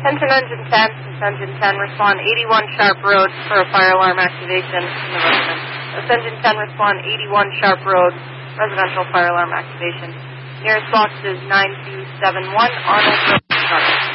Attention Engine 10, this Engine 10, respond 81 Sharp Road for a fire alarm activation in the residence. This Engine 10, respond 81 Sharp Road, residential fire alarm activation. Nearest box is 9271 Arnold Road.